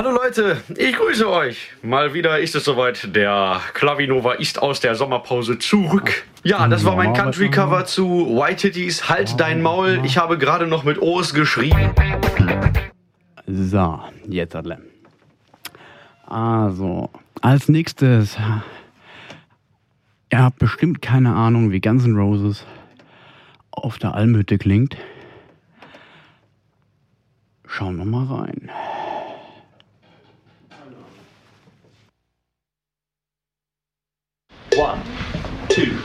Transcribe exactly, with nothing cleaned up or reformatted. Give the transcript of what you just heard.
Hallo Leute, ich grüße euch. Mal wieder ist es soweit. Der Clavinova ist aus der Sommerpause zurück. Ja, das war mein Country-Cover zu White Titties, Halt dein Maul. Ich habe gerade noch mit O's geschrieben. So, jetzt alle. Also, als nächstes. Ihr habt bestimmt keine Ahnung, wie Guns N' Roses auf der Almhütte klingt. Schauen wir mal rein.